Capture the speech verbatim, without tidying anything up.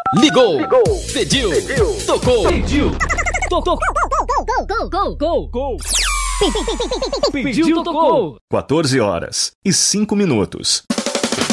Ligou, Ligou. Pediu, Pediu. Tocou, Pediu. Tocou, gol, gol, gol, gol, gol. Pediu, tocou. quatorze horas e cinco minutos.